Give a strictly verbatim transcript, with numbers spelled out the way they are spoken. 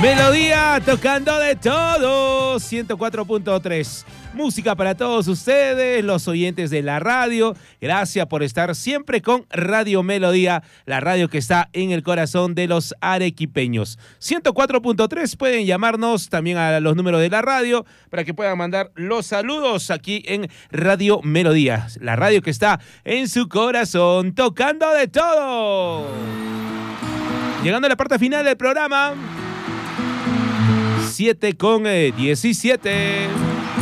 Melodía tocando de todo, ciento cuatro punto tres. Música para todos ustedes, los oyentes de la radio. Gracias por estar siempre con Radio Melodía, la radio que está en el corazón de los arequipeños. ciento cuatro punto tres, pueden llamarnos también a los números de la radio para que puedan mandar los saludos aquí en Radio Melodía, la radio que está en su corazón, tocando de todo. Llegando a la parte final del programa, siete con diecisiete.